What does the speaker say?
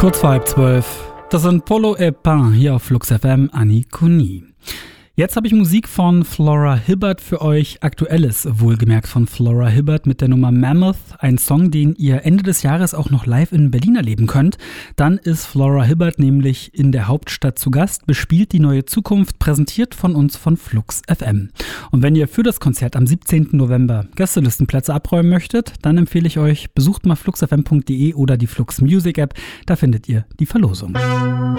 Kurz vor 11:30. Das sind Polo et Pain hier auf Flux FM, Annie Kuni. Jetzt habe ich Musik von Flora Hibbert für euch. Aktuelles, wohlgemerkt, von Flora Hibbert mit der Nummer Mammoth. Ein Song, den ihr Ende des Jahres auch noch live in Berlin erleben könnt. Dann ist Flora Hibbert nämlich in der Hauptstadt zu Gast, bespielt die neue Zukunft, präsentiert von uns von Flux FM. Und wenn ihr für das Konzert am 17. November Gästelistenplätze abräumen möchtet, dann empfehle ich euch, besucht mal fluxfm.de oder die Flux Music App. Da findet ihr die Verlosung.